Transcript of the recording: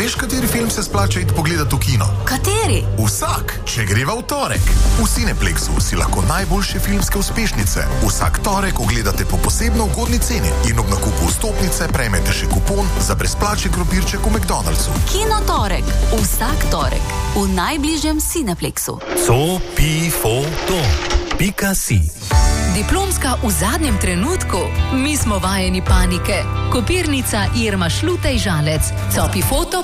Veš, kateri film se splača iti pogledati v kino? Kateri? Vsak, če greva v torek. V Cineplexu si lahko najboljše filmske uspešnice vsak torek ogledate po posebno ugodni ceni in ob nakupu vstopnice prejmete še kupon za brezplačen krompirček v McDonald'su. Kino torek. Vsak torek. V najbližjem Cineplexu. Copifoto.si. Diplomska v zadnjem trenutku? Mi smo vajeni panike. Kopirnica Irma Šlutej Žalec. Copifoto